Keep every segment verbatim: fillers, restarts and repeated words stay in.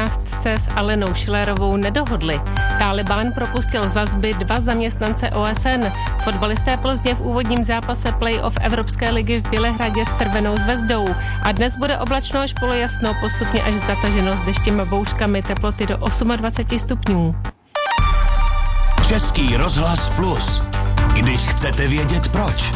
jedenáctce s Alenou Schillerovou nedohodli. Tálibán propustil z vazby dva zaměstnance O S N. Fotbalisté Plzně v úvodním zápase play-off Evropské ligy v Bělehradě s Crvenou zvezdou. A dnes bude oblačno až polojasno, postupně až zataženo s deštěm a bouřkami, teploty do dvacet osm stupňů. Český rozhlas Plus. Když chcete vědět proč.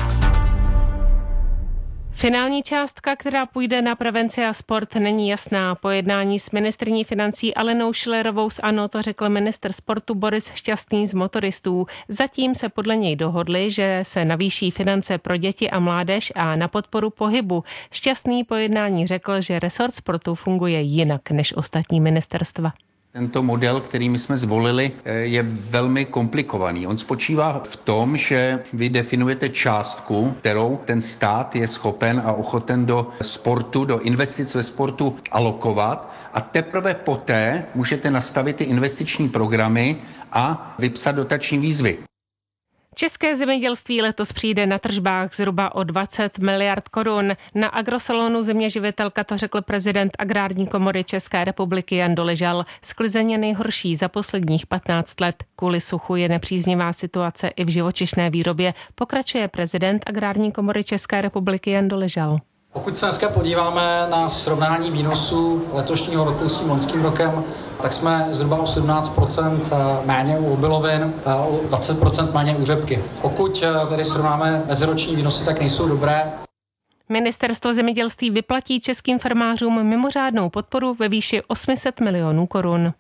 Finální částka, která půjde na prevenci a sport, není jasná. Po jednání s ministryní financí Alenou Schillerovou z ANO to řekl ministr sportu Boris Šťastný z motoristů. Zatím se podle něj dohodli, že se navýší finance pro děti a mládež a na podporu pohybu. Šťastný po jednání řekl, že resort sportu funguje jinak než ostatní ministerstva. Tento model, který my jsme zvolili, je velmi komplikovaný. On spočívá v tom, že vy definujete částku, kterou ten stát je schopen a ochoten do sportu, do investic ve sportu alokovat, a teprve poté můžete nastavit ty investiční programy a vypsat dotační výzvy. České zemědělství letos přijde na tržbách zhruba o dvacet miliard korun. Na agrosalonu Zeměživitelka to řekl prezident Agrární komory České republiky Jan Doležal. Sklizeň je nejhorší za posledních patnáct let. Kvůli suchu je nepříznivá situace i v živočišné výrobě, pokračuje prezident Agrární komory České republiky Jan Doležal. Pokud se dneska podíváme na srovnání výnosů letošního roku s tím loňským rokem, tak jsme zhruba o sedmnáct procent méně u obilovin a o dvacet procent méně u řepky. Pokud tedy srovnáme meziroční výnosy, tak nejsou dobré. Ministerstvo zemědělství vyplatí českým farmářům mimořádnou podporu ve výši osm set milionů korun.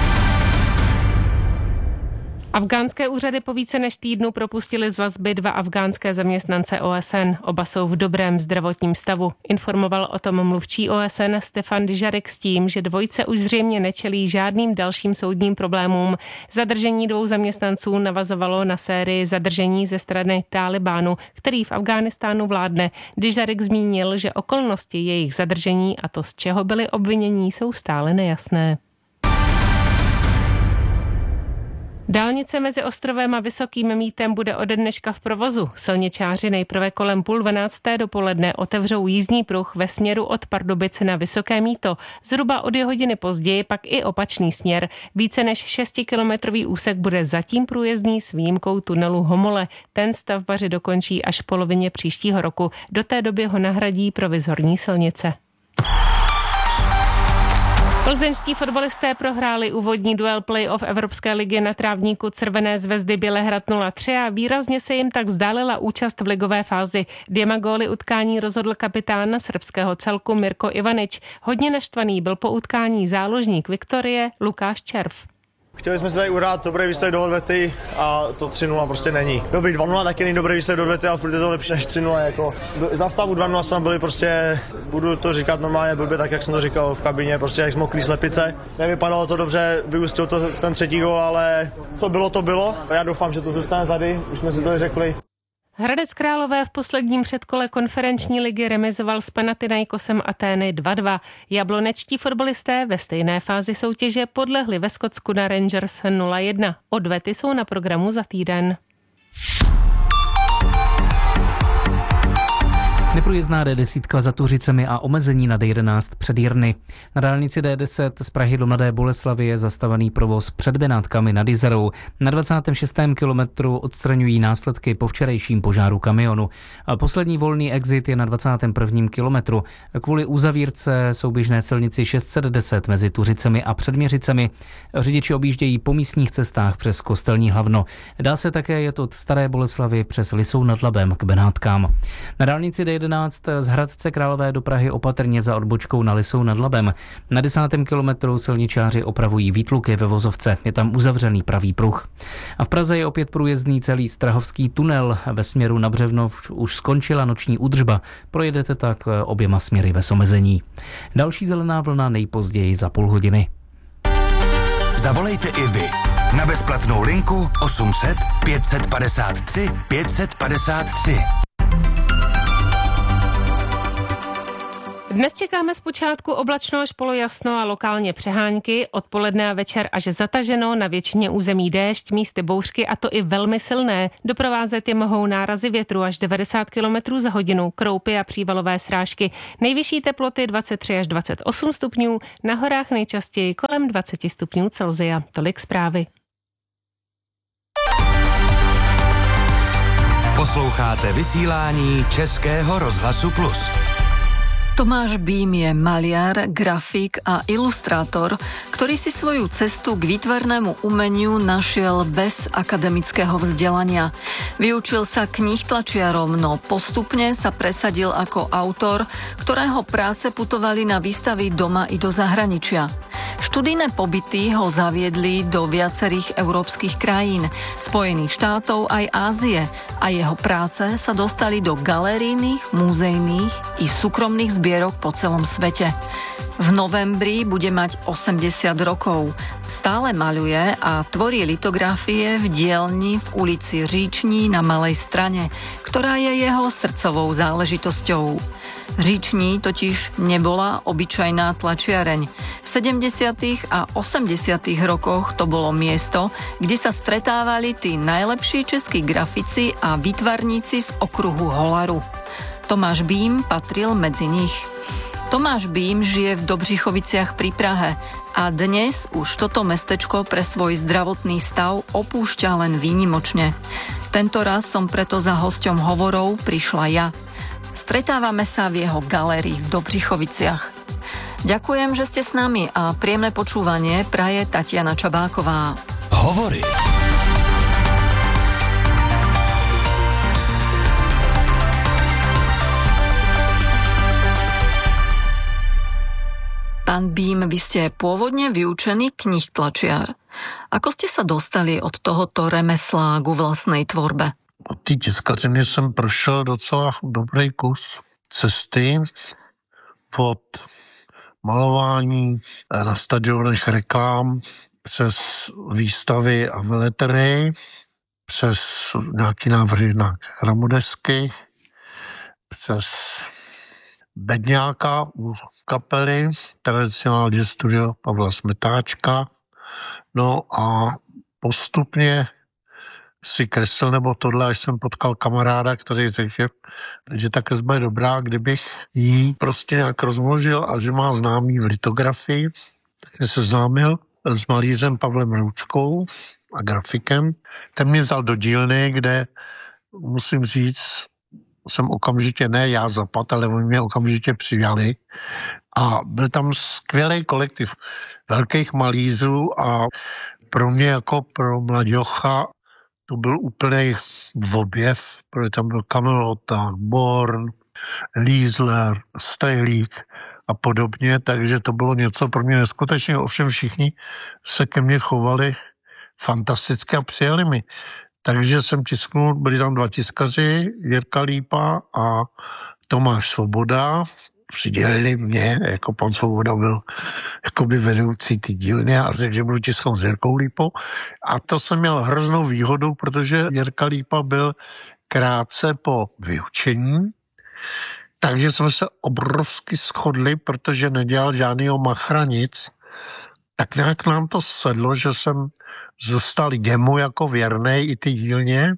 Afghánské úřady po více než týdnu propustili z vazby dva afghánské zaměstnance O S N. Oba jsou v dobrém zdravotním stavu. Informoval o tom mluvčí O S N Stefan Dyžarek s tím, že dvojice už zřejmě nečelí žádným dalším soudním problémům. Zadržení dvou zaměstnanců navazovalo na sérii zadržení ze strany Tálibánu, který v Afghánistánu vládne. Dyžarek zmínil, že okolnosti jejich zadržení a to, z čeho byli obvinění, jsou stále nejasné. Dálnice mezi Ostrovem a Vysokým Mýtem bude ode dneška v provozu. Silničáři nejprve kolem půl dvanácté dopoledne otevřou jízdní pruh ve směru od Pardubic na Vysoké Mýto. Zhruba o dvě hodiny později pak i opačný směr. Více než šestikilometrový úsek bude zatím průjezdný s výjimkou tunelu Homole. Ten stavbaři dokončí až v polovině příštího roku. Do té doby ho nahradí provizorní silnice. Plzeňští fotbalisté prohráli úvodní duel play-off Evropské ligy na trávníku Crvené zvezdy Bělehrad nula tři a výrazně se jim tak vzdálila účast v ligové fázi. Dvěma góly utkání rozhodl kapitán srbského celku Mirko Ivanič. Hodně naštvaný byl po utkání záložník Viktorie Lukáš Červ. Chtěli jsme se tady urát dobrý výsledek do odvety a to tři nula prostě není. Dobrý dva nula taky není dobrý výsledek do odvety, ale furt je to lepší než tři nula. Jako. Za stavu dva nula jsme byli prostě, budu to říkat normálně blbě, tak jak jsem to říkal v kabině, prostě jak zmoklý slepice. Nevypadalo to dobře, vyústil to v ten třetí gól, ale co bylo, to bylo. A já doufám, že to zůstane tady, už jsme si to řekli. Hradec Králové v posledním předkole konferenční ligy remizoval s Panathinaikosem Atény dva dva. Jablonečtí fotbalisté ve stejné fázi soutěže podlehli ve Skotsku na Rangers nula jedna. Odvety jsou na programu za týden. Neprůjezdná D deset za Tuřicemi a omezení na D jedenáct před Jirny. Na dálnici D deset z Prahy do Mladé Boleslavi je zastavený provoz před Benátkami nad Jizerou. Na dvacátém šestém kilometru odstraňují následky po včerejším požáru kamionu. A poslední volný exit je na dvacátém prvním kilometru. Kvůli uzavírce souběžné silnici šest set deset mezi Tuřicemi a Předměřicemi řidiči objíždějí po místních cestách přes Kostelní Hlavno. Dá se také jet od Staré Boleslavy přes Lisou nad Labem k Benátkám. Na dálnici D jedenáct z Hradce Králové do Prahy opatrně za odbočkou na Lisou nad Labem. Na desátém kilometru silničáři opravují výtluky ve vozovce. Je tam uzavřený pravý pruh. A v Praze je opět průjezdný celý Strahovský tunel. Ve směru na Břevnov už skončila noční údržba. Projedete tak oběma směry bez omezení. Další zelená vlna nejpozději za půl hodiny. Zavolejte i vy na bezplatnou linku osm set pět set padesát tři pět set padesát tři. Dnes čekáme zpočátku oblačno až polojasno a lokálně přehánky, odpoledne a večer až zataženo, na většině území déšť, místy bouřky a to i velmi silné. Doprovázet je mohou nárazy větru až devadesát kilometrů za hodinu, kroupy a přívalové srážky. Nejvyšší teploty dvacet tři až dvacet osm stupňů, na horách nejčastěji kolem dvacet stupňů Celsia. Tolik zprávy. Posloucháte vysílání Českého rozhlasu Plus. Tomáš Bím je maliar, grafik a ilustrátor, ktorý si svoju cestu k výtvarnému umeniu našiel bez akademického vzdelania. Vyučil sa knihtlačiarom, no postupne sa presadil ako autor, ktorého práce putovali na výstavy doma i do zahraničia. Študijné pobyty ho zaviedli do viacerých európskych krajín, Spojených štátov aj Ázie a jeho práce sa dostali do galerijných, múzejných i súkromných zbierok po celom svete. V novembri bude mať osemdesiat rokov. Stále maľuje a tvorí litografie v dielni v ulici Říční na Malej Strane, ktorá je jeho srdcovou záležitosťou. Říční totiž nebola obyčajná tlačiareň. V sedemdesiatych a osemdesiatych rokoch to bolo miesto, kde sa stretávali tí najlepší českí grafici a výtvarníci z okruhu Holaru. Tomáš Bím patril medzi nich. Tomáš Bím žije v Dobřichoviciach pri Prahe a dnes už toto mestečko pre svoj zdravotný stav opúšťa len výnimočne. Tento raz som preto za hosťom hovorov prišla ja. Stretávame sa v jeho galérii v Dobřichoviciach. Ďakujem, že ste s nami a príjemné počúvanie praje Tatiana Čabáková. Hovory. Pán Bím, vy ste pôvodne vyučený knihtlačiar. Ako ste sa dostali od tohoto remesla ku vlastnej tvorbe? Od té tiskařiny jsem prošel docela dobrý kus cesty od malování na stadionech reklám, přes výstavy a veletrhy, přes nějaký návrhy na hramodesky, přes bedňáka u kapely, tradicionál jazz studio Pavla Smetáčka. No a postupně si kreslil nebo tohle, až jsem potkal kamaráda, který řekl, že ta kresba je dobrá, kdybych jí prostě nějak rozmnožil a že má známý v litografii. Tak se známil s malířem Pavlem Roučkou a grafikem. Ten mě vzal do dílny, kde musím říct, jsem okamžitě, ne já zapad, ale oni mě okamžitě přijali. A byl tam skvělý kolektiv velkých malířů a pro mě jako pro mladěcha to byl úplný objev, protože tam byl Kamelota, Born, Liesler, Stejlík a podobně, takže to bylo něco pro mě neskutečného. Ovšem všichni se ke mně chovali fantasticky a přijeli mi. Takže jsem tisknul, byli tam dva tiskaři, Jirka Lípa a Tomáš Svoboda. Přidělili mě, jako pan Svoboda byl jakoby vedoucí ty dílny a řekl, že budu tisknout s Jirkou Lípou. A to jsem měl hroznou výhodu, protože Jirka Lípa byl krátce po vyučení, takže jsme se obrovsky shodli, protože nedělal žádnýho machra nic. Tak nějak nám to sedlo, že jsem zůstal jemu jako věrnej i ty dílně.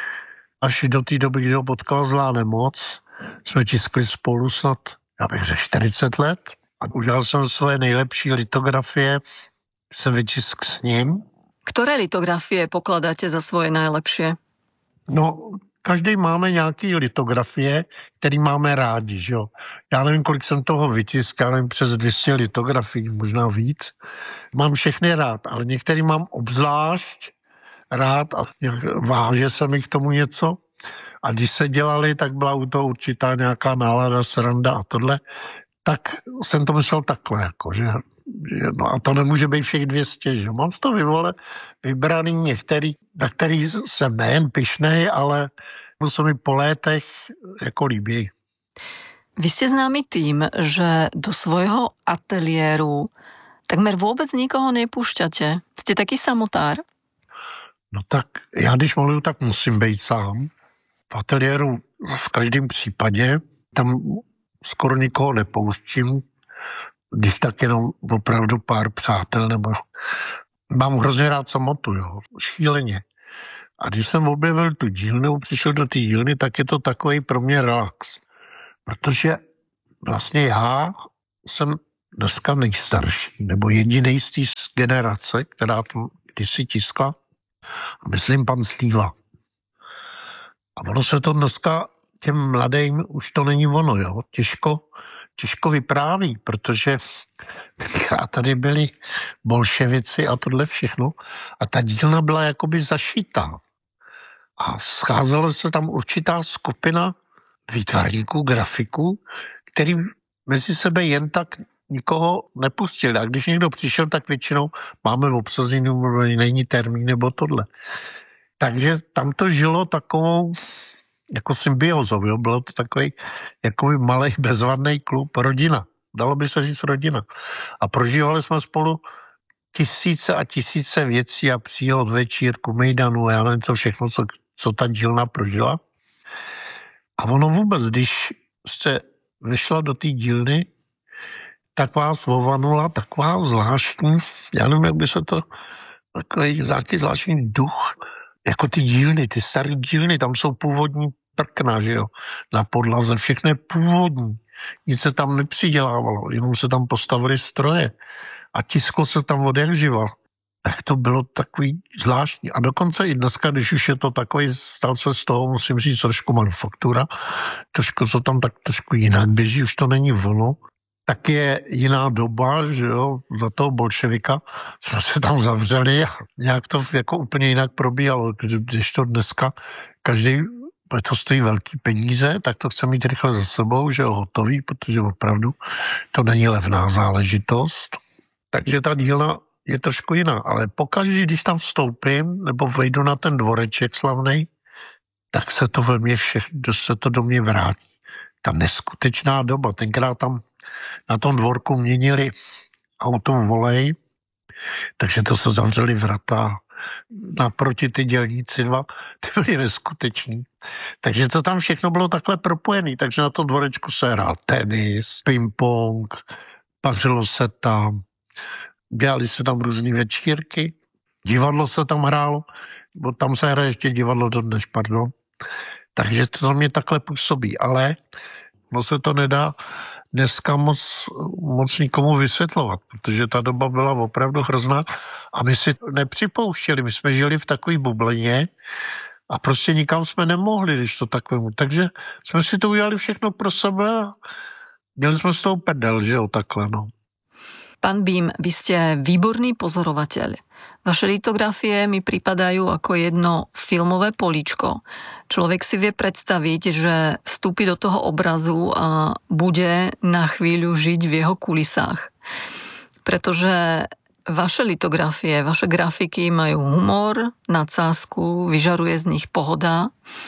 Až do té doby, kdy ho potkala zlá nemoc, jsme tiskli spolu snad, já bych řekl, čtyřicet let. A udělal jsem svoje nejlepší litografie, jsem vytiskl s ním. Ktoré litografie pokladáte za svoje najlepšie? No, každý máme nějaký litografie, který máme rádi, že jo. Já nevím, kolik jsem toho vytiskl, já nevím, přes dvě stě litografií, možná víc. Mám všechny rád, ale některý mám obzvlášť rád a váže se mi k tomu něco. A když se dělali, tak byla u toho určitá nějaká nálada, sranda a tohle. Tak jsem to myslel takhle, jako, že, že no a to nemůže být všech dvě stě, že mám z toho vyvole, vybraný některý, na který jsem nejen pyšnej, ale se mi po létech jako líbí. Vy ste známi tým, že do svojho ateliéru takmer vôbec nikoho nepúšťate. Ste taký samotár? No tak já když maluju, tak musím být sám. V ateliéru v každém případě tam skoro nikoho nepouštím, když tak jenom opravdu pár přátel, nebo mám hrozně rád samotu, jo, šíleně. A když jsem objevil tu dílnu, přišel do té dílny, tak je to takový pro mě relax. Protože vlastně já jsem dneska nejstarší, nebo jedinej z té generace, která to kdysi tiskla, a myslím pan Slíva. A ono se to dneska těm mladým už to není ono, jo. Těžko, těžko vypráví, protože tenkrát tady byli bolševici a tohle všechno a ta dílna byla jakoby zašitá. A scházela se tam určitá skupina výtvarníků, grafiků, který mezi sebe jen tak nikoho nepustili. A když někdo přišel, tak většinou máme obsazení, není termín nebo tohle. Takže tam to žilo takovou jako symbiozou, jo? Bylo to takový jakoby malej bezvadný klub, rodina. Dalo by se říct rodina. A prožívali jsme spolu tisíce a tisíce věcí a příhod, večírku, mejdanu, já nevím, co všechno, co, co ta dílna prožila. A ono vůbec, když se vyšla do té dílny, tak vás ovanula taková zvláštní, já nevím, jak by se to, takový nějaký zvláštní duch, jako ty dílny, ty staré dílny, tam jsou původní prkna, že jo, na podlaze, všechno je původní. Nic se tam nepřidělávalo, jenom se tam postavily stroje a tisklo se tam od jak živa. Tak to bylo takový zvláštní. A dokonce i dneska, když už je to takový, stal se z toho, musím říct, trošku manufaktura, trošku to tam tak trošku jinak běží, už to není ono, tak je jiná doba, že jo, za toho bolševika jsme se tam zavřeli a nějak to jako úplně jinak probíhalo, když to dneska každý, to stojí velký peníze, tak to chce mít rychle za sebou, že jo, hotový, protože opravdu to není levná záležitost. Takže ta dílna je trošku jiná, ale pokaždé, když tam vstoupím nebo vejdu na ten dvoreček slavnej, tak se to ve mně všechno, se to do mě vrátí. Ta neskutečná doba, tenkrát tam na tom dvorku měnili autom volej, takže to se zavřeli vrata. Naproti ty dělníci dva, ty byly neskuteční. Takže to tam všechno bylo takhle propojené, takže na tom dvorečku se hrál tenis, ping-pong, pařilo se tam, dělali se tam různý večírky, divadlo se tam hrálo, bo tam se hraje ještě divadlo dodnes, pardon. Takže to mě takhle působí, ale no se to nedá dneska moc, moc nikomu vysvětlovat, protože ta doba byla opravdu hrozná a my si nepřipouštěli, my jsme žili v takové bublině a prostě nikam jsme nemohli, když to tak vemu. Takže jsme si to udělali všechno pro sebe a měli jsme z toho pedel, že jo, takhle, no. Pán Bím, vy ste výborný pozorovateľ. Vaše litografie mi pripadajú ako jedno filmové políčko. Človek si vie predstaviť, že vstúpi do toho obrazu a bude na chvíľu žiť v jeho kulisách. Pretože vaše litografie, vaše grafiky majú humor, nadsázku, vyžaruje z nich pohoda,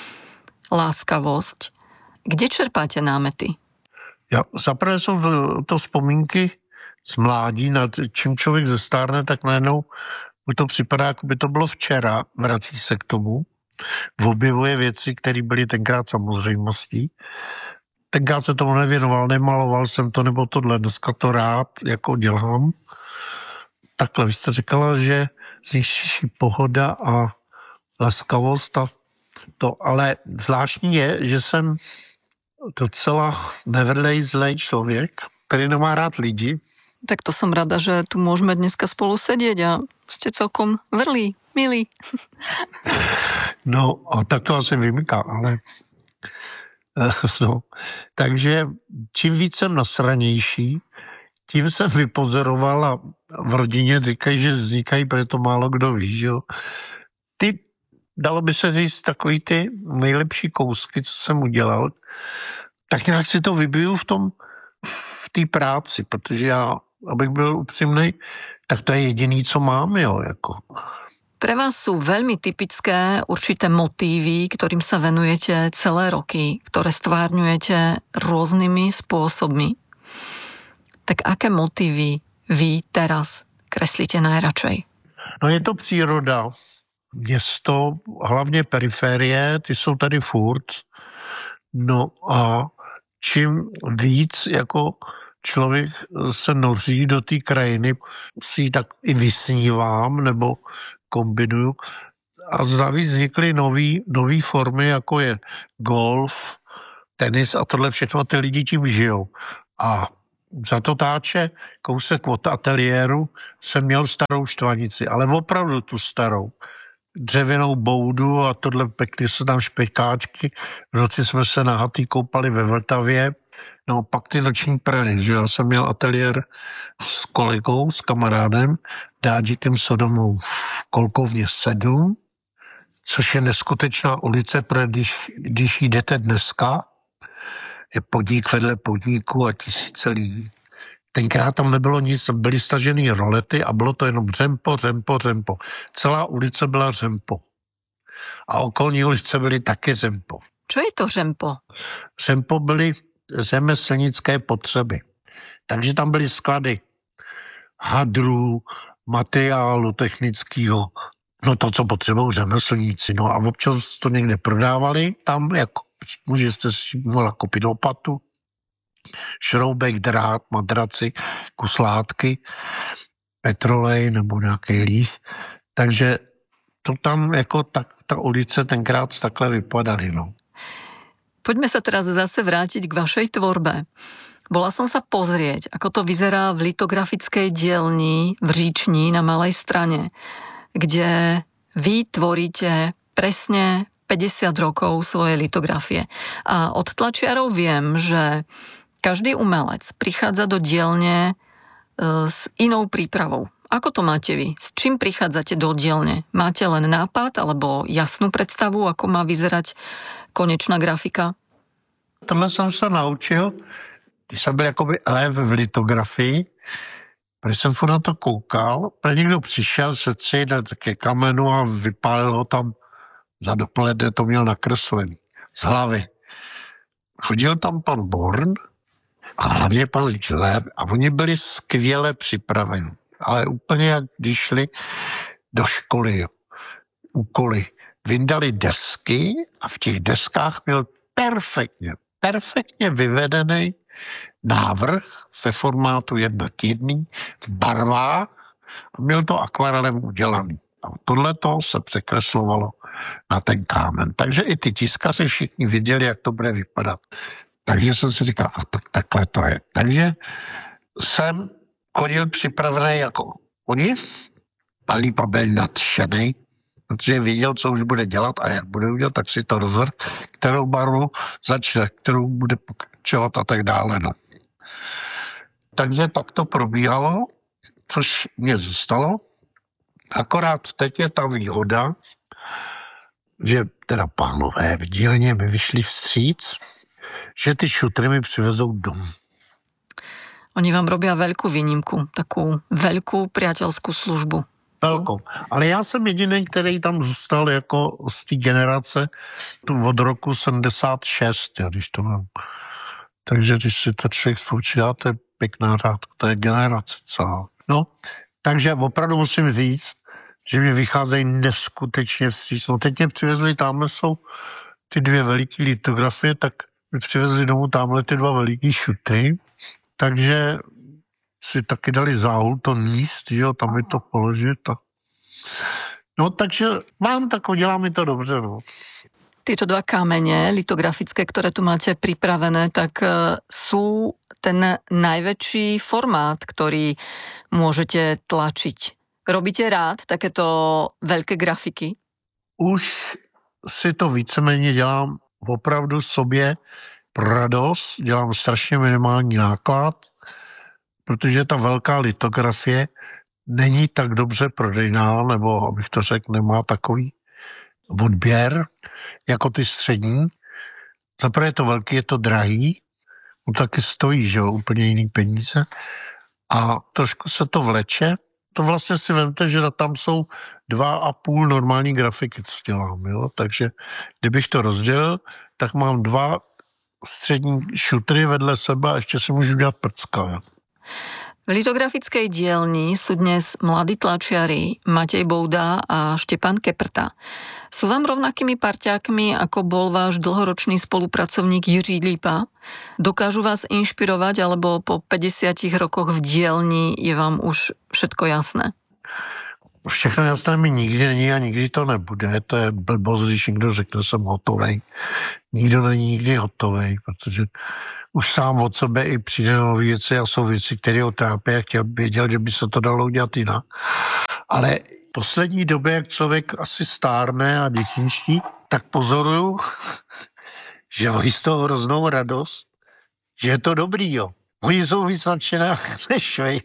láskavosť. Kde čerpáte námety? Ja zaprvé som to vzpomínky z mládí, nad čím člověk zestárne, tak najednou mu to připadá, jako by to bylo včera, vrací se k tomu, objevuje věci, které byly tenkrát samozřejmostí. Tenkrát se tomu nevěnoval, nemaloval jsem to, nebo tohle, dneska to rád jako dělám. Takhle, vy jste říkala, že zničí pohoda a laskavost a to, ale zvláštní je, že jsem docela nevedlej zlej člověk, který nemá rád lidi. Tak to som rada, že tu môžeme dneska spolu sedieť a ste celkom vrlí, milí. No, a tak to asi vymyká, ale no, takže čím víc jsem nasranější, tím jsem vypozoroval a v rodině říkají, že vznikají, protože to málo kdo ví, že jo. Ty, dalo by se říct, takový ty nejlepší kousky, co jsem udělal, tak nějak si to vybiju v tom, v té práci, protože já, abych byl upřímnej, tak to je jediný, co mám, jo, jako. Pre vás sú veľmi typické určité motívy, ktorým sa venujete celé roky, ktoré stvárňujete rôznymi spôsobmi. Tak aké motívy vy teraz kreslíte najradšej? No je to příroda, město, hlavně periférie, ty jsou tady furt. No a čím víc jako člověk se noří do té krajiny, si ji tak i vysnívám nebo kombinuju. A závis vznikly nový, nový formy, jako je golf, tenis a tohle všechno, ty lidi tím žijou. A za Totáče, kousek od ateliéru, jsem měl starou štvanici, ale opravdu tu starou. Dřevěnou boudu a tohle, pekly se tam špekáčky. V noci jsme se nahatý koupali ve Vltavě. No pak ty noční prany, že já jsem měl ateliér s kolegou, s kamarádem, Dáditem Sodomou v Kolkovně sedm, což je neskutečná ulice, protože když, když jdete dneska, je podnik vedle podniku a tisíce lidí. Tenkrát tam nebylo nic, byly stažený rolety a bylo to jenom řempo, řempo, řempo. Celá ulice byla řempo. A okolní ulice byly taky řempo. Čo je to řempo? Řempo byly řemeslnické potřeby. Takže tam byly sklady hadrů, materiálu technického, no to, co potřebují řemeslníci. No a občas to někde prodávali, tam jako můžete si mohla koupit lopatu, šroubek, drát, madraci, kus látky, petrolej nebo nějaký líh. Takže to tam jako tak, ta ulice tenkrát takhle vypadaly, no. Poďme sa teraz zase vrátiť k vašej tvorbe. Bola som sa pozrieť, ako to vyzerá v litografickej dielni v Říční na Malej Strane, kde vy tvoríte presne päťdesiat rokov svoje litografie. A od tlačiarov viem, že každý umelec prichádza do dielne e, s inou prípravou. Ako to máte vy? S čím prichádzate do dielne? Máte len nápad alebo jasnú predstavu, ako má vyzerať konečná grafika? Tohle jsem se naučil, když jsem byl jakoby lev v litografii, když jsem furt na to koukal, protože někdo přišel se třijde ke kamenu a vypálil ho tam za dopoledne, to měl nakreslený z hlavy. Chodil tam pan Born a hlavně pan Lichler a oni byli skvěle připraveni. Ale úplně jak když šli do školy, jo. Úkoly. Vyndali desky a v těch deskách měl perfektně, perfektně vyvedený návrh ve formátu jedna k jedný, v barvách a měl to akvarelem udělaný. A tohle to se překreslovalo na ten kámen. Takže i ty tiskaři všichni viděli, jak to bude vypadat. Takže jsem si říkal, a tak, takhle to je. Takže jsem chodil připravený jako oni, a Lípa byl nadšený, protože věděl, co už bude dělat a jak bude udělat, tak si to rozhodl, kterou barvu začne, kterou bude pokračovat a tak dále. No. Takže tak to probíhalo, což mě zůstalo. Akorát teď je ta výhoda, že teda pánové v dílně mi vyšli vstříc, že ty šutry mi přivezou domů. Oni vám robia veľkú výnimku, takú veľkú priateľskú službu. Velkou. Ale já jsem jediný, který tam zůstal jako z té generace tu od roku sedmdesát šest, já, když to mám. Takže když si to člověk spočítá, to je pěkná řádka, to je generace celá. No, takže opravdu musím říct, že mě vycházejí neskutečně vstříc. No teď mě přivezli, tamhle jsou ty dvě veliký litografie, tak mi přivezli domů tamhle ty dva veliký šuty, takže si taky dali záhul to míst, že jo, tam je to položit. A... No takže mám tak, dělá mi to dobře, no. Tieto dva kamene litografické, ktoré tu máte pripravené, tak sú ten najväčší formát, ktorý môžete tlačiť. Robíte rád takéto veľké grafiky? Už si to víceméně dělám opravdu sobě pro radost, dělám strašně minimální náklad, protože ta velká litografie není tak dobře prodejná, nebo abych to řekl, nemá takový odběr jako ty střední. Zaprvé je to velký, je to drahý, no taky stojí, že jo, úplně jiný peníze a trošku se to vleče. To vlastně si vemte, že tam jsou dva a půl normální grafiky, co dělám, jo, takže kdybych to rozdělil, tak mám dva střední šutry vedle sebe a ještě si můžu dělat prcka, jo. V litografickej dielni sú dnes mladí tlačiari Matej Bouda a Štepan Keprta. Sú vám rovnakými parťákmi, ako bol váš dlhoročný spolupracovník Jiří Lípa? Dokážu vás inšpirovať, alebo po päťdesiatich rokoch v dielni je vám už všetko jasné? Všechno jasné mi nikdy není a nikdy to nebude. To je blbost, když někdo řekne, jsem hotovej. Nikdo není nikdy hotovej, protože už sám od sebe i přijde nové věci a jsou věci, které ho trápí a chtěl věděl, že by se to dalo udělat jinak. Ale v poslední době, jak člověk asi stárne a dětinští, tak pozoruju, že mají z toho hroznou radost, že je to dobrý, jo. Oni jsou víc nadšené než vy,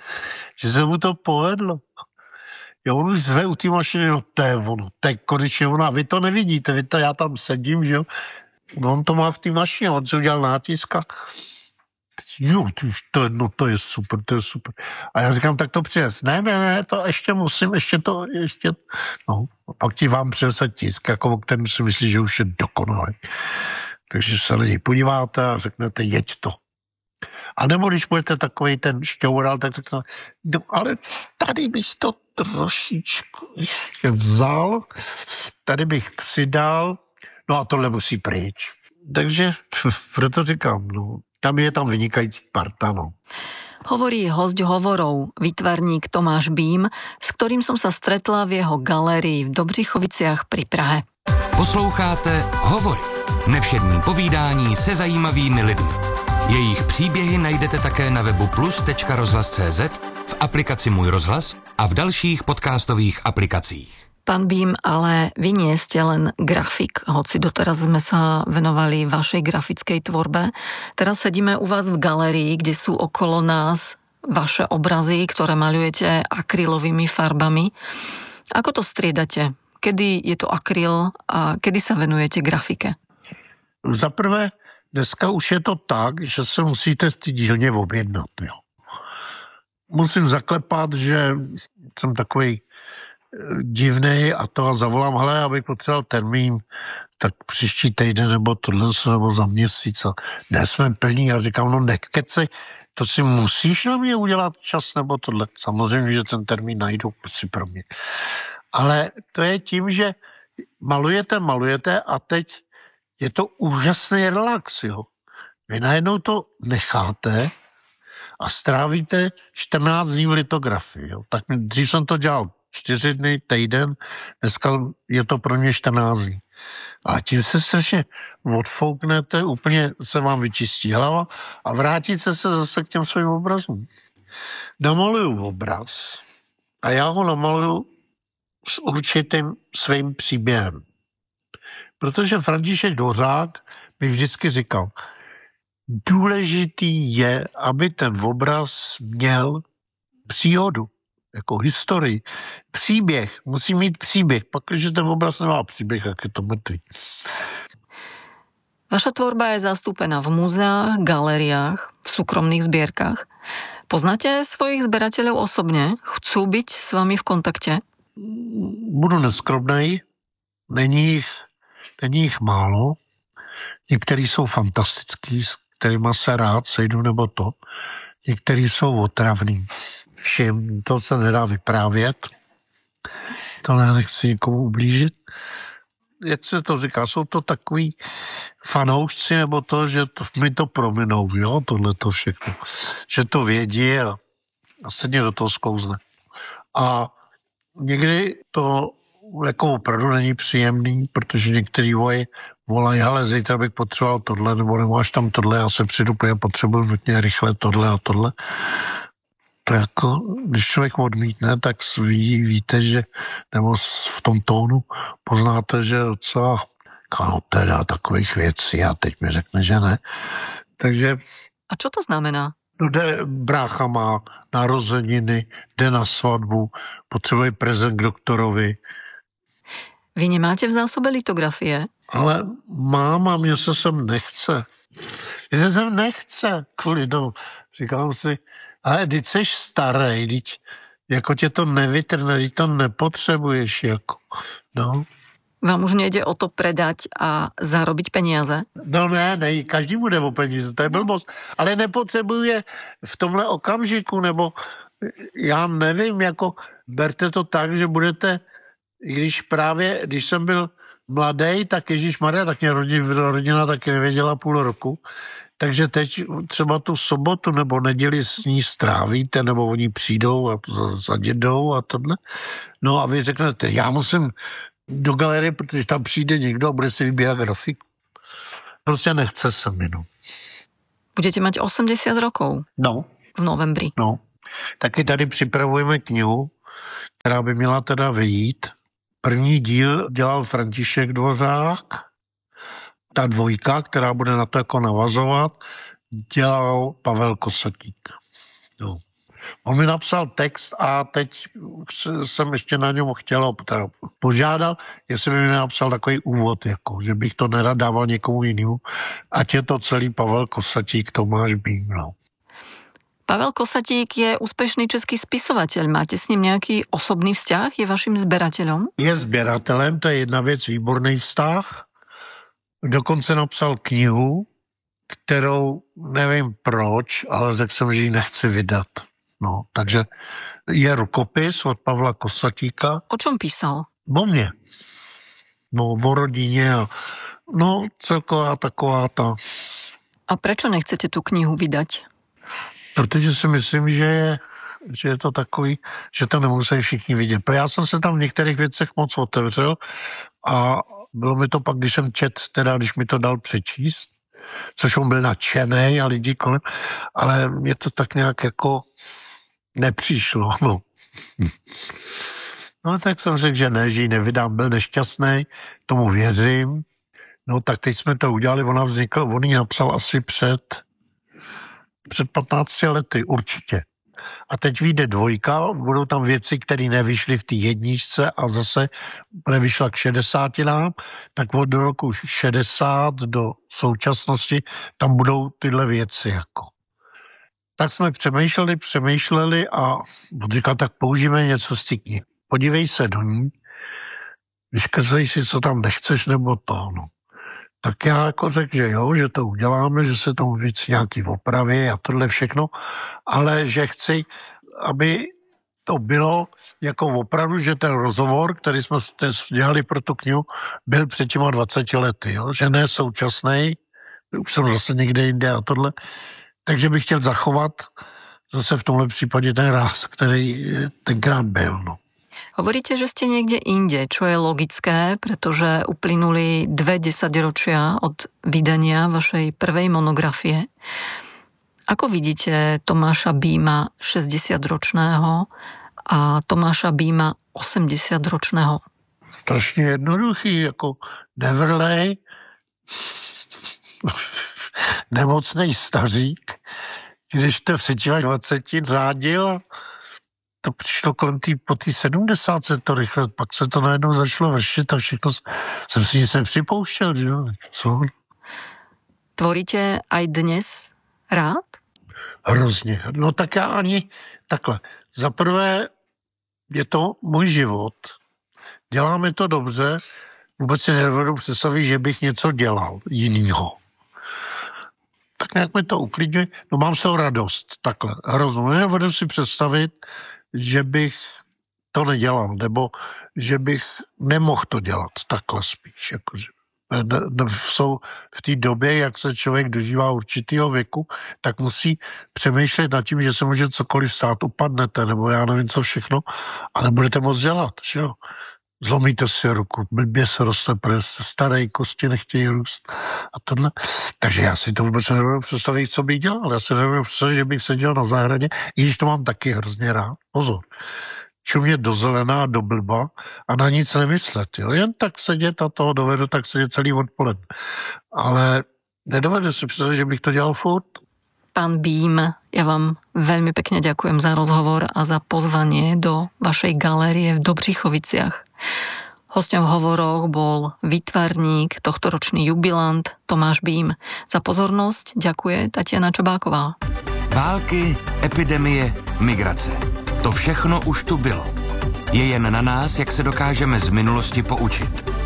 že se mu to povedlo. Jo, on už zve u té mašiny, no to je ono, to je konečně ona, vy to nevidíte, vy to, já tam sedím, že jo, no on to má v té mašině, on si udělal nátisk a jo, to, no to je super, to je super. A já říkám, tak to přines. Ne, ne, ne, to ještě musím, ještě to, ještě, no, a pak ti vám přinese tisk, jako o kterém si myslí, že už je dokonalý. Takže se na něj podíváte a řeknete, jeď to. A nebo když budete takovej ten šťoural, tak řeknete, no ale tady bych to trošičku ještě vzal, tady bych přidal, no a tohle musí pryč. Takže proto říkám, no, tam je tam vynikající parta, no. Hovorí hosť hovorov, výtvarník Tomáš Bím, s ktorým som sa stretla v jeho galérii v Dobřichoviciach pri Prahe. Posloucháte Hovory. Nevšední povídání se zajímavými lidmi. Jejich příběhy najdete také na webu plus tečka rozhlas tečka cé zet, v aplikaci Můj rozhlas a v dalších podcastových aplikacích. Pán Bím, ale vy nie ste len grafik, hoci doteraz sme sa venovali vašej grafickej tvorbe. Teraz sedíme u vás v galérii, kde sú okolo nás vaše obrazy, ktoré maľujete akrylovými farbami. Ako to striedate? Kedy je to akryl a kedy sa venujete grafike? Za prvé, dneska už je to tak, že se musíte z té dílně objednat. Jo. Musím zaklepat, že jsem takový divnej a to a zavolám, hele, abych potřeboval termín, tak příští týden nebo tohle nebo za měsíc. A dnes jsme plní a říkám, no nekecej, to si musíš na mě udělat čas nebo tohle. Samozřejmě, že ten termín najdu si pro mě. Ale to je tím, že malujete, malujete a teď je to úžasný relax, jo. Vy najednou to necháte a strávíte čtrnáct dní v litografii, jo. Tak dřív jsem to dělal čtyři dny, týden, dneska je to pro mě čtrnáct dní. A tím se strašně odfouknete, úplně se vám vyčistí hlava a vrátíte se zase k těm svým obrazům. Namaluju obraz a já ho namaluju s určitým svým příběhem. Protože František Dvořák mi vždycky říkal, důležitý je, aby ten obraz měl příhodu, jako historii. Příběh, musí mít příběh. Pak, když ten obraz nemá příběh, tak je to mrtvý. Vaša tvorba je zastúpená v múzeách, galériách, v súkromných zbierkach. Poznáte svojich zberateľov osobne? Chcú byť s vami v kontakte? Budu neskromnej. Není jich, není jich málo. Některý jsou fantastický, s kterýma se rád sejdu nebo to. Některý jsou otravný. Všem to se nedá vyprávět. To nechci nikomu ublížit. Jak se to říká, jsou to takový fanoušci, nebo to, že to, mi to prominou, jo, tohle to všechno. Že to vědí a, a se mě do toho sklouzne. A někdy to jako opravdu není příjemný, protože některý volají, volají, ale zítra bych potřeboval tohle, nebo nemáš tam tohle, já se přijdu, já potřebuji nutně rychle tohle a tohle. To jako, když člověk odmítne, tak ví, víte, že, nebo v tom tónu poznáte, že docela, no teda takových věcí a teď mi řekne, že ne. Takže... A čo to znamená? No jde, brácha má narozeniny, jde na svatbu, potřebuje prezent k doktorovi. Vy nemáte v zásobe litografie? Ale mám a mně se sem nechce. Mně se sem nechce kvůli tomu. Říkám si, ale když jsi starý, když jako tě to nevytrne, když to nepotřebuješ, jako, no. Vám už nejde o to predať a zarobiť peniaze? No ne, ne, každému jde o peníze, to je blbost. Ale nepotřebuje v tomhle okamžiku, nebo já nevím, jako berte to tak, že budete, když právě, když jsem byl mladý, tak ježišmarja, tak mě rodina, rodina taky nevěděla půl roku. Takže teď třeba tu sobotu nebo neděli s ní strávíte, nebo oni přijdou a za, za dědou a tohle. No a vy řeknete, já musím do galerie, protože tam přijde někdo a bude si vybírat grafiku. Prostě nechce se mi, no. Budete mať osemdesiat rokov. No. V novembri. No. Taky tady připravujeme knihu, která by měla teda vyjít. První díl dělal František Dvořák, ta dvojka, která bude na to jako navazovat, dělal Pavel Kosatík. No. On mi napsal text a teď jsem ještě na něm chtěl, teda požádal, jestli by mi napsal takový úvod, jako, že bych to nerad dával někomu jinému, ať je to celý Pavel Kosatík, Tomáš Bím. No. Pavel Kosatík je úspešný český spisovateľ. Máte s ním nějaký osobný vzťah? Je vaším sberateľom? Je sběratelem, to je jedna věc, výborný vztah. Dokonce napsal knihu, kterou nevím proč, ale řekl jsem, že ji nechci vydat. No, takže je rukopis od Pavla Kosatíka. O čom písal? O mně. No, o rodině a no, celková taková ta. A prečo nechcete tu knihu vydať? Protože si myslím, že je, že je to takový, že to nemusí všichni vidět. Já jsem se tam v některých věcech moc otevřel a bylo mi to pak, když jsem čet, teda když mi to dal přečíst, což on byl nadšenej a lidi kolem, ale mě to tak nějak jako nepřišlo. No, no tak jsem řekl, že ne, že ji nevydám, byl nešťastný, tomu věřím. No tak teď jsme to udělali, ona vznikla, on ji napsal asi před před patnácti lety, určitě. A teď vyjde dvojka, budou tam věci, které nevyšly v té jedničce a zase nevyšla k šedesáti nám, tak od roku šedesát do současnosti tam budou tyhle věci. Jako. Tak jsme přemýšleli, přemýšleli a říkal, tak použijeme něco z té knihy. Podívej se do ní, vyškrtej si, co tam nechceš, nebo to, no. Tak já jako řekl, že jo, že to uděláme, že se tomu víc nějaký opravy a tohle všechno, ale že chci, aby to bylo jako opravdu, že ten rozhovor, který jsme dělali pro tu knihu, byl před těma dvaceti lety, jo? Že ne současnej, už jsem zase někde jinde a tohle, takže bych chtěl zachovat zase v tomhle případě ten ráz, který tenkrát byl, no. Hovoríte, že ste niekde inde, čo je logické, pretože uplynuli dve desaťročia od vydania vašej prvej monografie. Ako vidíte Tomáša Bíma šesťdesiatročného a Tomáša Bíma osemdesiatročného? Strašně jednoduchý, jako nevrlej, nemocnej stařík, když to v dvaceti řádil, to přišlo kolem tý, po té sedmdesátce to rychle, pak se to najednou začalo vršit a všechno jsem si nic nepřipouštěl, že jo, co? Tvoríte aj dnes rád? Hrozně, no tak já ani takhle. Za prvé je to můj život, děláme to dobře, vůbec si nedovedu představit, že bych něco dělal jinýho. Tak nějak mi to uklidňuje, no mám z toho radost, takhle, hroznou, nedovedu si představit, že bych to nedělal, nebo že bych nemohl to dělat takhle spíš. Jakože. Jsou v té době, jak se člověk dožívá určitého věku, tak musí přemýšlet nad tím, že se může cokoliv stát, upadnete, nebo já nevím co všechno, a nebudete moc dělat, že jo. Zlomíte si ruku, blbě se roste pres, staré kosti nechtějí růst a tohle. Takže já si to vůbec nedovedu představit, co bych dělal. Já si nedovedu představit, že bych seděl na zahradě, i když to mám taky hrozně rád. Pozor. Čumět do zelená, do blba a na nic nemyslet. Jo? Jen tak sedět a toho dovedu tak sedět celý odpoledne. Ale nedovedu si představit, že bych to dělal furt. Pán Bím, ja vám veľmi pekne ďakujem za rozhovor a za pozvanie do vašej galérie v Dobřichoviciach. Hosťom v hovoroch bol výtvarník, tohtoročný jubilant Tomáš Bím. Za pozornosť ďakuje Tatiana Čobáková. Války, epidemie, migrace. To všechno už tu bylo. Je jen na nás, jak se dokážeme z minulosti poučit.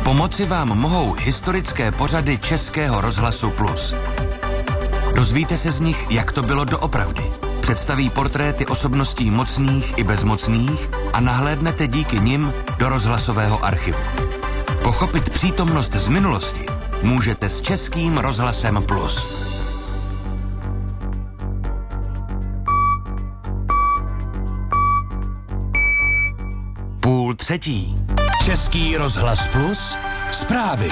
Pomoci vám mohou historické pořady Českého rozhlasu Plus. Dozvíte se z nich, jak to bylo doopravdy. Představí portréty osobností mocných i bezmocných a nahlédnete díky nim do rozhlasového archivu. Pochopit přítomnost z minulosti můžete s Českým rozhlasem Plus. Půl třetí. Český rozhlas Plus. Zprávy.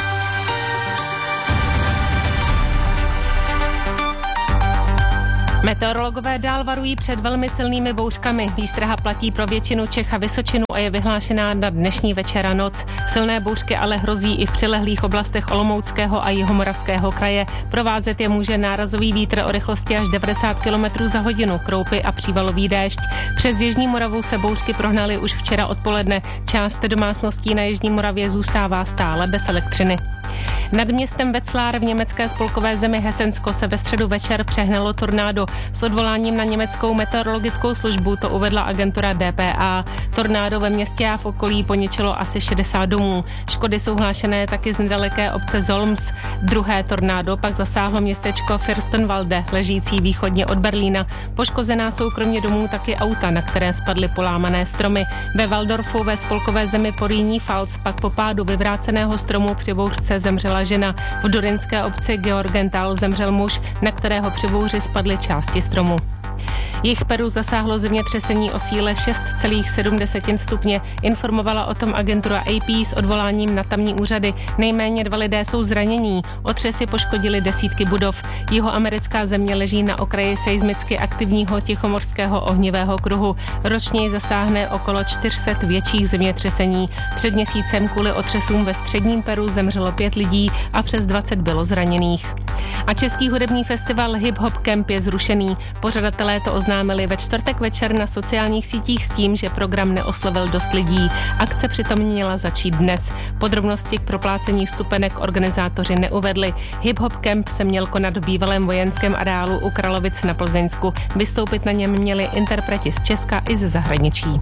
Meteorologové dál varují před velmi silnými bouřkami. Výstraha platí pro většinu Čech a Vysočinu a je vyhlášená na dnešní večer a noc. Silné bouřky ale hrozí i v přilehlých oblastech Olomouckého a Jihomoravského kraje. Provázet je může nárazový vítr o rychlosti až devadesát kilometrů za hodinu, kroupy a přívalový déšť. Přes Jižní Moravu se bouřky prohnaly už včera odpoledne. Část domácností na Jižní Moravě zůstává stále bez elektřiny. Nad městem Wetzlar v německé spolkové zemi Hesensko se ve středu večer přehnalo tornádo. S odvoláním na německou meteorologickou službu to uvedla agentura D P A. Tornádo ve městě a v okolí poničilo asi šedesát domů. Škody jsou hlášené taky z nedaleké obce Zolms. Druhé tornádo pak zasáhlo městečko Fürstenwalde, ležící východně od Berlína. Poškozená jsou kromě domů taky auta, na které spadly polámané stromy. Ve Waldorfu ve spolkové zemi Porýní Pfalz pak po pádu vyvráceného stromu při bouřce zemřela žena. V durinské obci Georgenthal zemřel muž, na kterého při bouři spadly části stromu. Jich Peru zasáhlo zemětřesení o síle šest celá sedm stupně. Informovala o tom agentura A P s odvoláním na tamní úřady. Nejméně dva lidé jsou zranění. Otřesy poškodily desítky budov. Jihoamerická země leží na okraji seismicky aktivního tichomorského ohnivého kruhu. Ročně ji zasáhne okolo čtyři sta větších zemětřesení. Před měsícem kvůli otřesům ve středním Peru zemřelo pět lidí a přes dvacet bylo zraněných. A český hudební festival Hip Hop Camp je zrušený. Pořadatelé to oznámili ve čtvrtek večer na sociálních sítích s tím, že program neoslovil dost lidí. Akce přitom měla začít dnes. Podrobnosti k proplácení vstupenek organizátoři neuvedli. Hip Hop Camp se měl konat v bývalém vojenském areálu u Kralovic na Plzeňsku. Vystoupit na něm měli interpreti z Česka i ze zahraničí.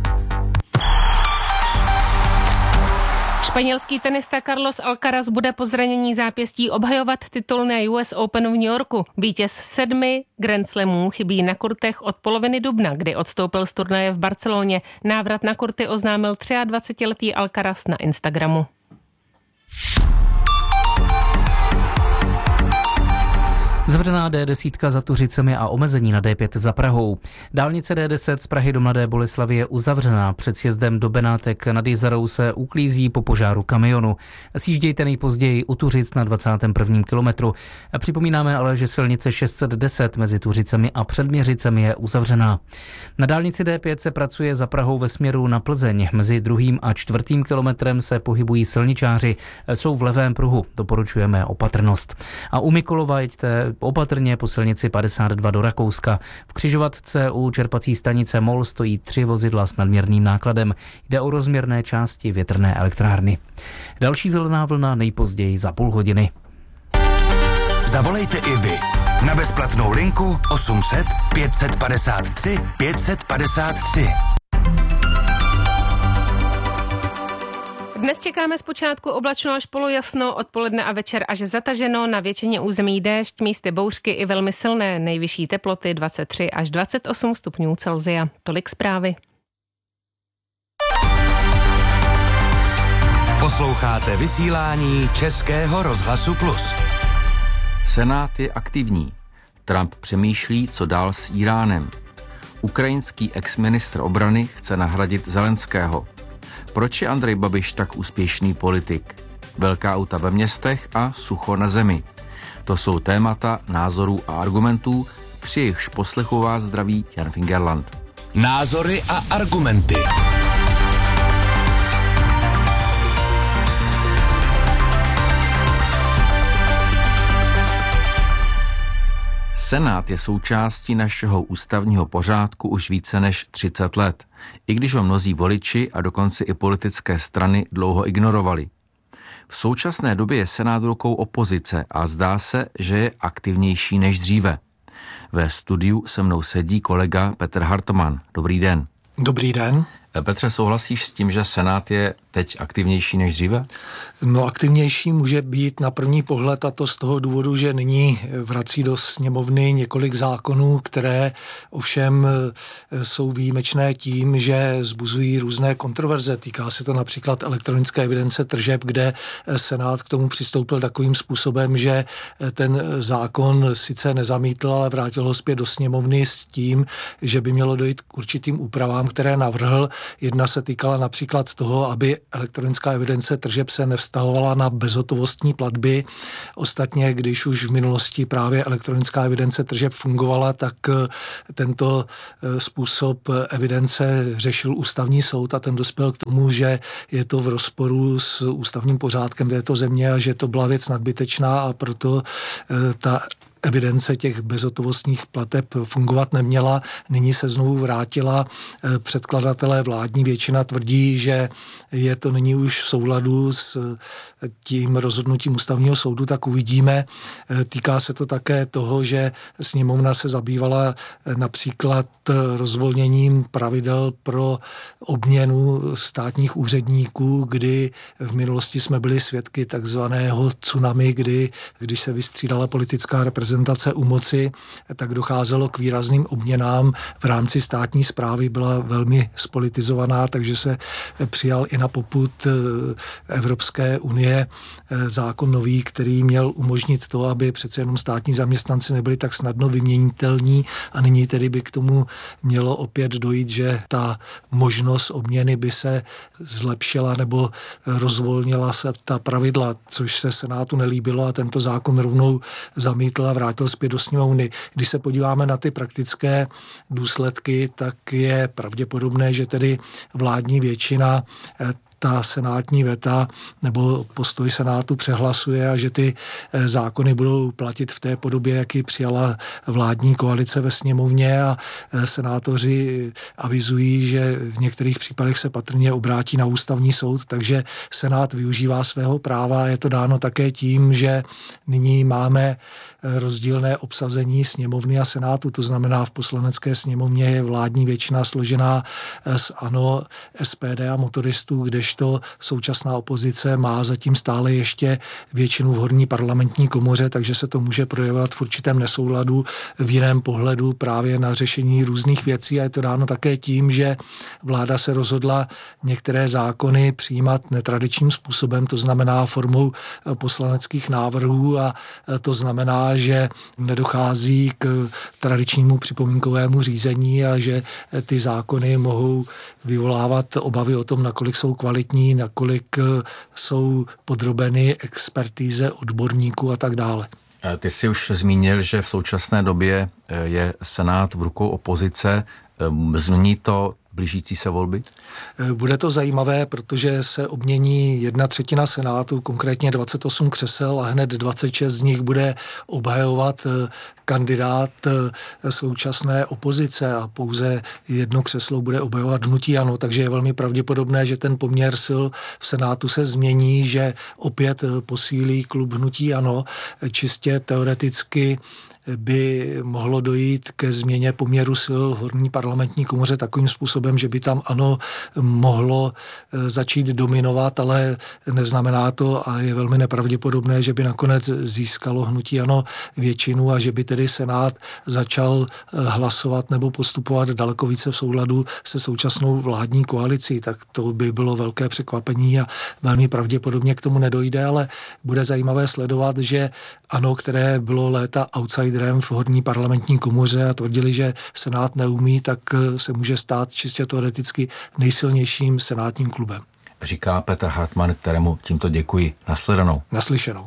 Španělský tenista Carlos Alcaraz bude po zranění zápěstí obhajovat titul na U S Open v New Yorku. Vítěz sedmi Grand Slamů chybí na kurtech od poloviny dubna, kdy odstoupil z turnaje v Barceloně. Návrat na kurty oznámil dvacetiletý Alcaraz na Instagramu. Zavřená D deset za Tuřicemi a omezení na D pět za Prahou. Dálnice D deset z Prahy do Mladé Boleslavi je uzavřená. Před sjezdem do Benátek nad Jizerou se uklízí po požáru kamionu. Sjíždějte nejpozději u Tuřic na dvacátém prvním kilometru. Připomínáme ale, že silnice šest set deset mezi Tuřicemi a Předměřicemi je uzavřená. Na dálnici D pět se pracuje za Prahou ve směru na Plzeň. Mezi druhým a čtvrtým kilometrem se pohybují silničáři. Jsou v levém pruhu. Doporučujeme opatrnost. A u Mikulova jeďte opatrně po silnici padesát dva do Rakouska. V křižovatce u čerpací stanice Mol stojí tři vozidla s nadměrným nákladem. Jde o rozměrné části větrné elektrárny. Další zelená vlna nejpozději za půl hodiny. Zavolejte i vy na bezplatnou linku osm set pět padesát tři pět padesát tři. Dnes čekáme zpočátku oblačno až polojasno, odpoledne a večer až zataženo, na většině území déšť, místy bouřky i velmi silné, nejvyšší teploty dvacet tři až dvacet osm stupňů Celsia. Tolik zprávy. Posloucháte vysílání Českého rozhlasu Plus. Senát je aktivní. Trump přemýšlí, co dál s Iránem. Ukrajinský exministr obrany chce nahradit Zelenského. Proč je Andrej Babiš tak úspěšný politik? Velká auta ve městech a sucho na zemi. To jsou témata názorů a argumentů, při jejichž poslechu vás zdraví Jan Fingerland. Názory a argumenty. Senát je součástí našeho ústavního pořádku už více než třicet let, i když ho mnozí voliči a dokonce i politické strany dlouho ignorovali. V současné době je Senát v rukou opozice a zdá se, že je aktivnější než dříve. Ve studiu se mnou sedí kolega Petr Hartmann. Dobrý den. Dobrý den. Petře, souhlasíš s tím, že Senát je teď aktivnější než dříve? No aktivnější může být na první pohled, a to z toho důvodu, že nyní vrací do sněmovny několik zákonů, které ovšem jsou výjimečné tím, že vzbuzují různé kontroverze. Týká se to například elektronické evidence tržeb, kde Senát k tomu přistoupil takovým způsobem, že ten zákon sice nezamítl, ale vrátil ho zpět do sněmovny s tím, že by mělo dojít k určitým úpravám, které navrhl. Jedna se týkala například toho, aby elektronická evidence tržeb se nevztahovala na bezhotovostní platby. Ostatně, když už v minulosti právě elektronická evidence tržeb fungovala, tak tento způsob evidence řešil ústavní soud a ten dospěl k tomu, že je to v rozporu s ústavním pořádkem této země a že to byla věc nadbytečná a proto ta evidence těch bezhotovostních plateb fungovat neměla. Nyní se znovu vrátila. Předkladatelé, vládní většina tvrdí, že je to nyní už v souladu s tím rozhodnutím ústavního soudu, tak uvidíme. Týká se to také toho, že sněmovna se zabývala například rozvolněním pravidel pro obměnu státních úředníků, kdy v minulosti jsme byli svědky takzvaného tsunami, kdy, když se vystřídala politická reprezentace u moci, tak docházelo k výrazným obměnám. V rámci státní správy byla velmi spolitizovaná, takže se přijal i na popud Evropské unie zákon nový, který měl umožnit to, aby přece jenom státní zaměstnanci nebyli tak snadno vyměnitelní a nyní tedy by k tomu mělo opět dojít, že ta možnost obměny by se zlepšila nebo rozvolnila se ta pravidla, což se Senátu nelíbilo a tento zákon rovnou zamítl a vrátil zpět do sněmovny. Když se podíváme na ty praktické důsledky, tak je pravděpodobné, že tedy vládní většina ta senátní veta nebo postoj Senátu přehlasuje a že ty zákony budou platit v té podobě, jak ji přijala vládní koalice ve sněmovně a senátoři avizují, že v některých případech se patrně obrátí na ústavní soud, takže Senát využívá svého práva a je to dáno také tím, že nyní máme rozdílné obsazení sněmovny a Senátu, to znamená v poslanecké sněmovně je vládní většina složená z ANO, S P D a motoristů, kdežto současná opozice má zatím stále ještě většinu v horní parlamentní komoře, takže se to může projevovat v určitém nesouladu, v jiném pohledu právě na řešení různých věcí a je to dáno také tím, že vláda se rozhodla některé zákony přijímat netradičním způsobem, to znamená formou poslaneckých návrhů a to znamená, že nedochází k tradičnímu připomínkovému řízení a že ty zákony mohou vyvolávat obavy o tom, nakolik jsou kvalitní, nakolik jsou podrobeny expertíze odborníků a tak dále. Ty jsi už zmínil, že v současné době je Senát v rukou opozice. Změní to blížící se volby? Bude to zajímavé, protože se obmění jedna třetina Senátu, konkrétně dvacet osm křesel a hned dvacet šest z nich bude obhajovat kandidát současné opozice a pouze jedno křeslo bude obhajovat hnutí ANO, takže je velmi pravděpodobné, že ten poměr sil v Senátu se změní, že opět posílí klub hnutí ANO. Čistě teoreticky by mohlo dojít ke změně poměru sil v horní parlamentní komoře takovým způsobem, že by tam ANO mohlo začít dominovat, ale neznamená to a je velmi nepravděpodobné, že by nakonec získalo hnutí ANO většinu a že by tedy Senát začal hlasovat nebo postupovat daleko více v souladu se současnou vládní koalicí, tak to by bylo velké překvapení a velmi pravděpodobně k tomu nedojde, ale bude zajímavé sledovat, že ANO, které bylo léta outsiderem v horní parlamentní komoře a tvrdili, že Senát neumí, tak se může stát čistě teoreticky nejsilnějším senátním klubem. Říká Petr Hartmann, kterému tímto děkuji. Nasledanou. Naslyšenou.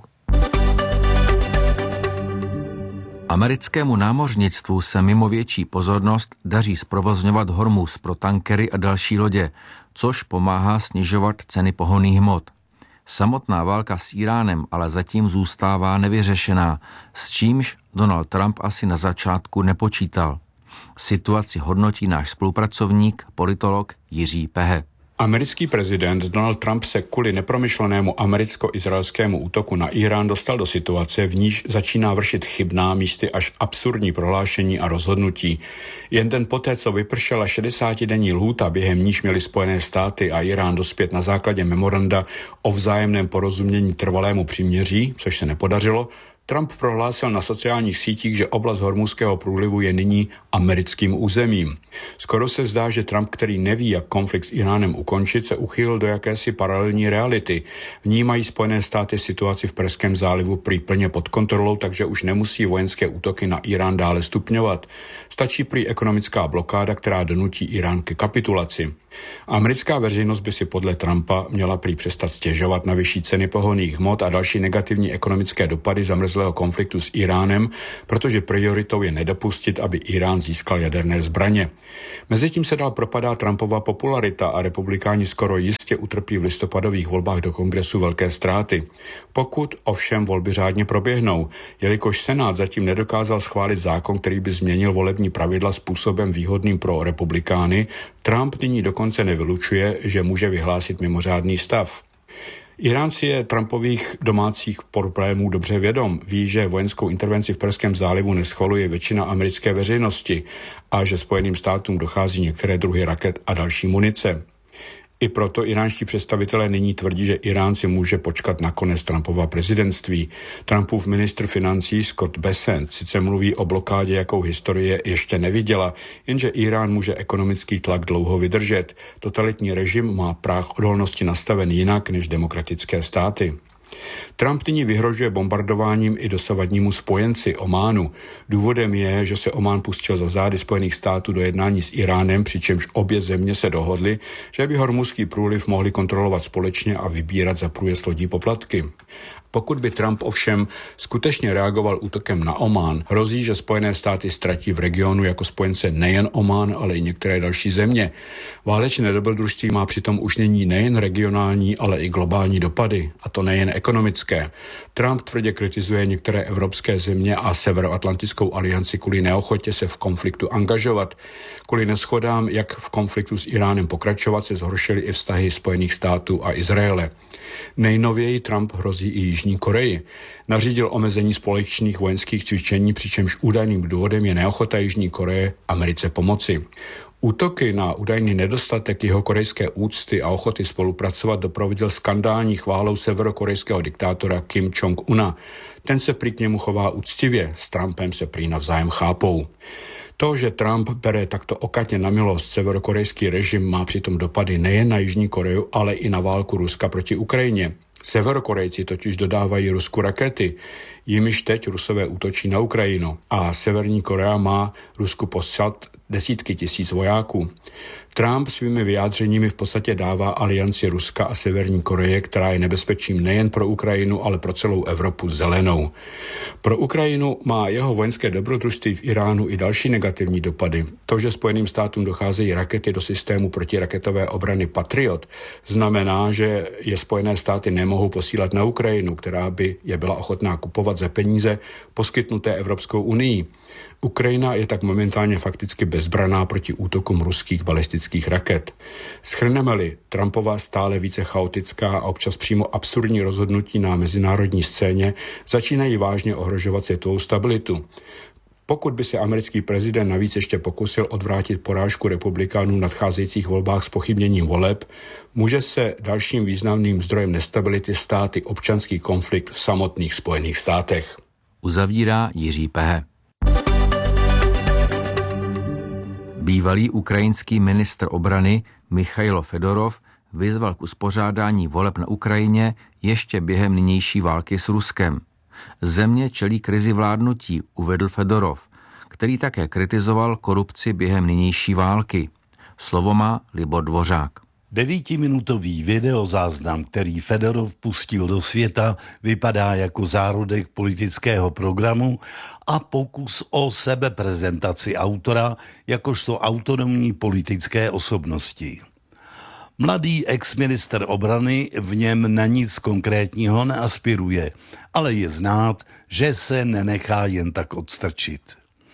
Americkému námořnictvu se mimo větší pozornost daří zprovozňovat Hormuz pro tankery a další lodě, což pomáhá snižovat ceny pohonných hmot. Samotná válka s Iránem ale zatím zůstává nevyřešená, s čímž Donald Trump asi na začátku nepočítal. Situaci hodnotí náš spolupracovník, politolog Jiří Pehe. Americký prezident Donald Trump se kvůli nepromyšlenému americko-izraelskému útoku na Irán dostal do situace, v níž začíná vršit chybná, místy až absurdní prohlášení a rozhodnutí. Jen den poté, co vypršela šedesátidenní lhůta, během níž měly Spojené státy a Irán dospět na základě memoranda o vzájemném porozumění trvalému příměří, což se nepodařilo, Trump prohlásil na sociálních sítích, že oblast Hormuzského průlivu je nyní americkým územím. Skoro se zdá, že Trump, který neví, jak konflikt s Iránem ukončit, se uchýlil do jakési paralelní reality. Vnímají Spojené státy situaci v Perském zálivu prý plně pod kontrolou, takže už nemusí vojenské útoky na Irán dále stupňovat. Stačí prý ekonomická blokáda, která donutí Irán ke kapitulaci. Americká veřejnost by si podle Trumpa měla prý přestat stěžovat na vyšší ceny pohonných hmot a další negativní ekonomické dopady zamrzlého konfliktu s Iránem, protože prioritou je nedopustit, aby Irán získal jaderné zbraně. Mezitím se dál propadá Trumpova popularita a republikáni skoro jistě utrpí v listopadových volbách do kongresu velké ztráty. Pokud ovšem volby řádně proběhnou, jelikož Senát zatím nedokázal schválit zákon, který by změnil volební pravidla způsobem výhodným pro republikány, Trump nyní dokonce nevylučuje, že může vyhlásit mimořádný stav. Irán si je Trumpových domácích problémů dobře vědom. Ví, že vojenskou intervenci v Perském zálivu neschvaluje většina americké veřejnosti a že Spojeným státům dochází některé druhy raket a další munice. I proto iránští představitelé nyní tvrdí, že Irán si může počkat na konec Trumpova prezidentství. Trumpův ministr financí Scott Bessent sice mluví o blokádě, jakou historie ještě neviděla, jenže Irán může ekonomický tlak dlouho vydržet. Totalitní režim má práh odolnosti nastaven jinak než demokratické státy. Trump nyní vyhrožuje bombardováním i dosavadnímu spojenci Ománu. Důvodem je, že se Omán pustil za zády Spojených států do jednání s Iránem, přičemž obě země se dohodly, že by Hormuzský průliv mohli kontrolovat společně a vybírat za průjezd lodí poplatky. Pokud by Trump ovšem skutečně reagoval útokem na Omán, hrozí, že Spojené státy ztratí v regionu jako spojence nejen Omán, ale i některé další země. Válečné dobrodružství má přitom už nyní nejen regionální, ale i globální dopady, a to nejen ekonomické. Trump tvrdě kritizuje některé evropské země a Severoatlantickou alianci kvůli neochotě se v konfliktu angažovat. Kvůli neshodám, jak v konfliktu s Iránem pokračovat, se zhoršily i vztahy Spojených států a Izraele. Nejnověji Trump hrozí i Jižní Koreji. Nařídil omezení společných vojenských cvičení, přičemž údajným důvodem je neochota Jižní Koreje Americe pomoci. Útoky na údajný nedostatek jihokorejské úcty a ochoty spolupracovat doprovodil skandální chválou severokorejského diktátora Kim Jong-una. Ten se prý k němu chová úctivě, s Trumpem se prý navzájem chápou. To, že Trump bere takto okatně na milost severokorejský režim, má přitom dopady nejen na Jižní Koreu, ale i na válku Ruska proti Ukrajině. Severokorejci totiž dodávají Rusku rakety, jimiž teď Rusové útočí na Ukrajinu a Severní Korea má Rusku poslat desítky tisíc vojáků. Trump svými vyjádřeními v podstatě dává alianci Ruska a Severní Koreje, která je nebezpečím nejen pro Ukrajinu, ale pro celou Evropu, zelenou. Pro Ukrajinu má jeho vojenské dobrodružství v Iránu i další negativní dopady. To, že Spojeným státům docházejí rakety do systému protiraketové obrany Patriot, znamená, že je Spojené státy nemohou posílat na Ukrajinu, která by je byla ochotná kupovat za peníze poskytnuté Evropskou unii. Ukrajina je tak momentálně fakticky bezbraná proti útokům ruských balistických raket. Shrneme-li Trumpova stále více chaotická a občas přímo absurdní rozhodnutí na mezinárodní scéně, začínají vážně ohrožovat světovou stabilitu. Pokud by se americký prezident navíc ještě pokusil odvrátit porážku republikánů v nadcházejících volbách s pochybněním voleb, může se dalším významným zdrojem nestability stát i občanský konflikt v samotných Spojených státech. Uzavírá Jiří Pehe. Bývalý ukrajinský ministr obrany Michailo Fedorov vyzval k uspořádání voleb na Ukrajině ještě během nynější války s Ruskem. Země čelí krizi vládnutí, uvedl Fedorov, který také kritizoval korupci během nynější války. Slovo má Libor Dvořák. Devítiminutový videozáznam, který Fedorov pustil do světa, vypadá jako zárodek politického programu a pokus o sebeprezentaci autora jakožto autonomní politické osobnosti. Mladý ex-ministr obrany v něm na nic konkrétního neaspiruje, ale je znát, že se nenechá jen tak odstrčit.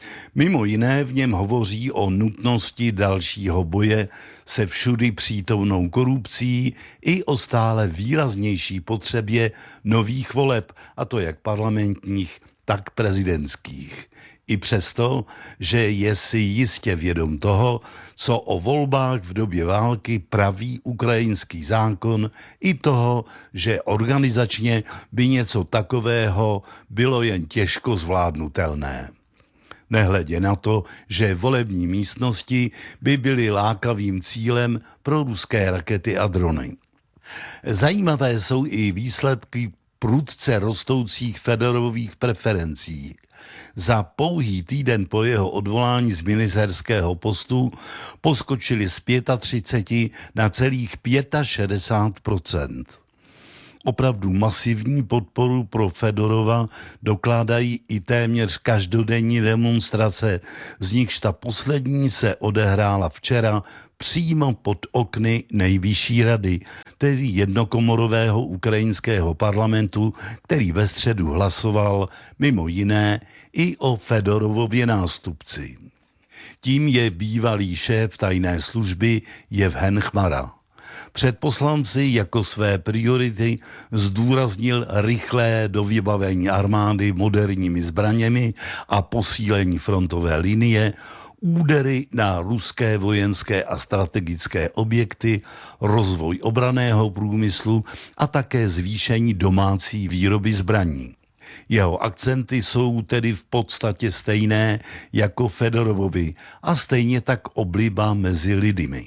Mimo jiné v něm hovoří o nutnosti dalšího boje se všudy přítomnou korupcí i o stále výraznější potřebě nových voleb, a to jak parlamentních, tak prezidentských. I přesto, že je si jistě vědom toho, co o volbách v době války praví ukrajinský zákon, i toho, že organizačně by něco takového bylo jen těžko zvládnutelné. Nehledě na to, že volební místnosti by byly lákavým cílem pro ruské rakety a drony. Zajímavé jsou i výsledky prudce rostoucích Fedorových preferencí. Za pouhý týden po jeho odvolání z ministerského postu poskočili z třicet pět na celých šedesát pět procent. Opravdu masivní podporu pro Fedorova dokládají i téměř každodenní demonstrace, z nichž ta poslední se odehrála včera přímo pod okny Nejvyšší rady, tedy jednokomorového ukrajinského parlamentu, který ve středu hlasoval mimo jiné i o Fedorovově nástupci. Tím je bývalý šéf tajné služby Jevhen Chmara. Před poslanci jako své priority zdůraznil rychlé dovybavení armády moderními zbraněmi a posílení frontové linie, údery na ruské vojenské a strategické objekty, rozvoj obranného průmyslu a také zvýšení domácí výroby zbraní. Jeho akcenty jsou tedy v podstatě stejné jako Fedorovovi a stejně tak obliba mezi lidmi.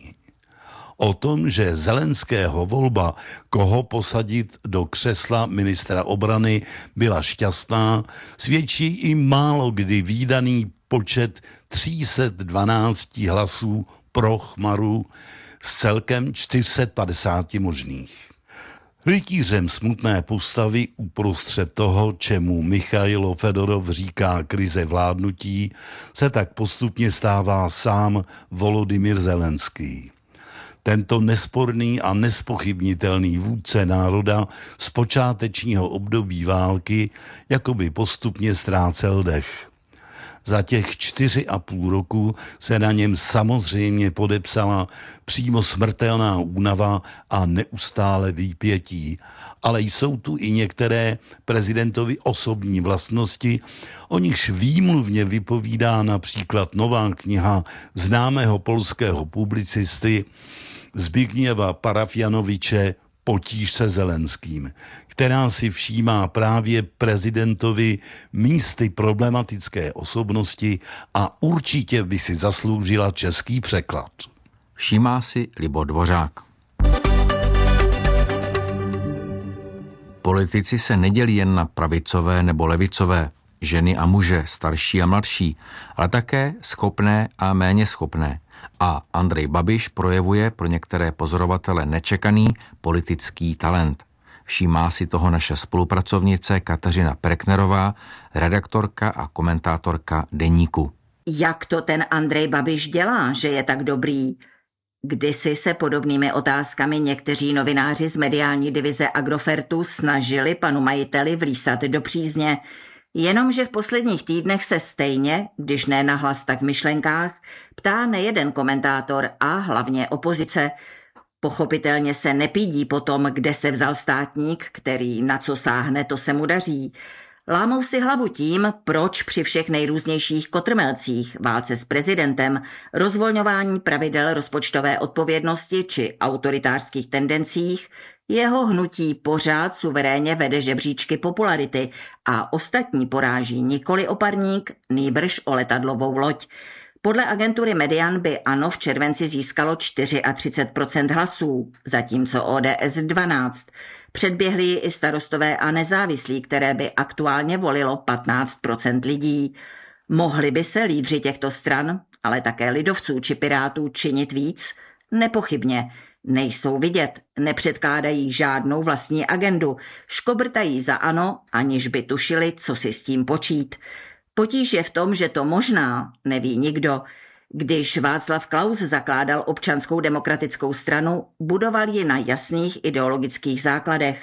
O tom, že Zelenského volba, koho posadit do křesla ministra obrany, byla šťastná, svědčí i málo kdy vídaný počet tři sta dvanáct hlasů pro Chmaru z celkem čtyři sta padesát možných. Rytířem smutné postavy uprostřed toho, čemu Michailo Fedorov říká krize vládnutí, se tak postupně stává sám Volodymyr Zelenský. Tento nesporný a nespochybnitelný vůdce národa z počátečního období války jakoby postupně ztrácel dech. Za těch čtyři a půl roku se na něm samozřejmě podepsala přímo smrtelná únava a neustále výpětí, ale jsou tu i některé prezidentovy osobní vlastnosti, o nichž výmluvně vypovídá například nová kniha známého polského publicisty Zbigniewa Parafianoviče Potíž se Zelenským, která si všímá právě prezidentovi místy problematické osobnosti a určitě by si zasloužila český překlad. Všímá si Libor Dvořák. Politici se nedělí jen na pravicové nebo levicové, ženy a muže, starší a mladší, ale také schopné a méně schopné. A Andrej Babiš projevuje pro některé pozorovatele nečekaný politický talent. Všímá si toho naše spolupracovnice Kateřina Perknerová, redaktorka a komentátorka Deníku. Jak to ten Andrej Babiš dělá, že je tak dobrý? Kdysi se podobnými otázkami někteří novináři z mediální divize Agrofertu snažili panu majiteli vlísat do přízně, jenomže v posledních týdnech se stejně, když ne nahlas, tak v myšlenkách, ptá nejeden komentátor a hlavně opozice. Pochopitelně se nepídí po tom, kde se vzal státník, který na co sáhne, to se mu daří. Lámou si hlavu tím, proč při všech nejrůznějších kotrmelcích, válce s prezidentem, rozvolňování pravidel rozpočtové odpovědnosti či autoritářských tendencích jeho hnutí pořád suverénně vede žebříčky popularity a ostatní poráží nikoli o parník, nýbrž o letadlovou loď. Podle agentury Median by ANO v červenci získalo třicet čtyři procent hlasů, zatímco O D S dvanáct. Předběhli ji i starostové a nezávislí, které by aktuálně volilo patnáct procent lidí. Mohli by se lídři těchto stran, ale také lidovců či pirátů činit víc? Nepochybně. Nejsou vidět, nepředkládají žádnou vlastní agendu, škobrtají za ANO, aniž by tušili, co si s tím počít. Potíž je v tom, že to možná neví nikdo. Když Václav Klaus zakládal Občanskou demokratickou stranu, budoval ji na jasných ideologických základech.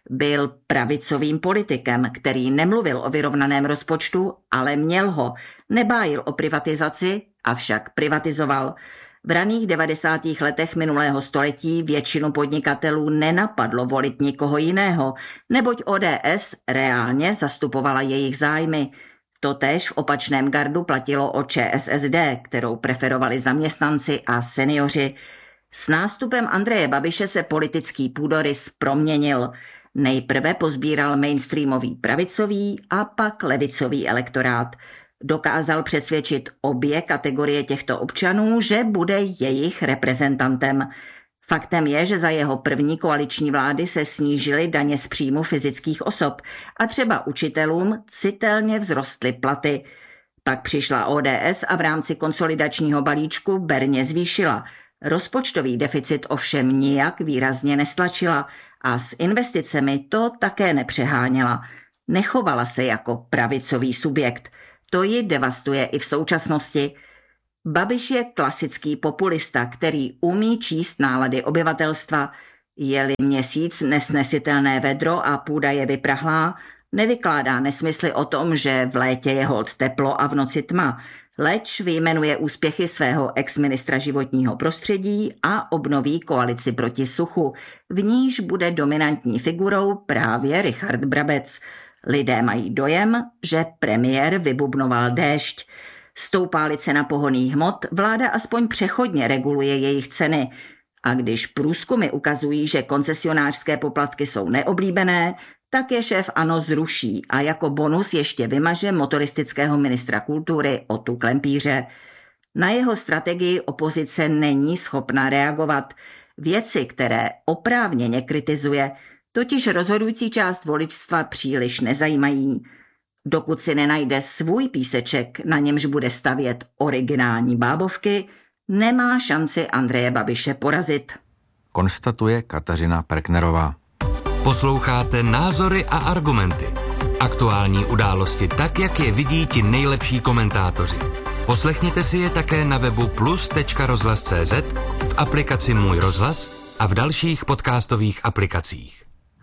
Byl pravicovým politikem, který nemluvil o vyrovnaném rozpočtu, ale měl ho. Nebájil o privatizaci, avšak privatizoval. V raných devadesátých letech minulého století většinu podnikatelů nenapadlo volit nikoho jiného, neboť O D S reálně zastupovala jejich zájmy. Totéž v opačném gardu platilo o Č S S D, kterou preferovali zaměstnanci a seniori. S nástupem Andreje Babiše se politický půdorys proměnil. Nejprve pozbíral mainstreamový pravicový a pak levicový elektorát. Dokázal přesvědčit obě kategorie těchto občanů, že bude jejich reprezentantem. Faktem je, že za jeho první koaliční vlády se snížily daně z příjmu fyzických osob a třeba učitelům citelně vzrostly platy. Pak přišla O D S a v rámci konsolidačního balíčku berně zvýšila. Rozpočtový deficit ovšem nijak výrazně nestlačila a s investicemi to také nepřeháněla. Nechovala se jako pravicový subjekt. To ji devastuje i v současnosti. Babiš je klasický populista, který umí číst nálady obyvatelstva. Je-li měsíc nesnesitelné vedro a půda je vyprahlá, nevykládá nesmysly o tom, že v létě je holt teplo a v noci tma, leč vyjmenuje úspěchy svého ex-ministra životního prostředí a obnoví koalici proti suchu. V níž bude dominantní figurou právě Richard Brabec. Lidé mají dojem, že premiér vybubnoval déšť. Stoupá-li cena pohonných hmot, vláda aspoň přechodně reguluje jejich ceny. A když průzkumy ukazují, že koncesionářské poplatky jsou neoblíbené, tak je šéf ANO zruší a jako bonus ještě vymaže motoristického ministra kultury Otu Klempíře. Na jeho strategii opozice není schopna reagovat. Věci, které oprávněně kritizuje, totiž rozhodující část voličstva příliš nezajímají. Dokud si nenajde svůj píseček, na němž bude stavět originální bábovky, nemá šanci Andreje Babiše porazit. Konstatuje Kateřina Perknerová. Posloucháte Názory a argumenty. Aktuální události tak, jak je vidí ti nejlepší komentátoři. Poslechněte si je také na webu plus tečka rozhlas tečka cé zet, v aplikaci Můj rozhlas a v dalších podcastových aplikacích.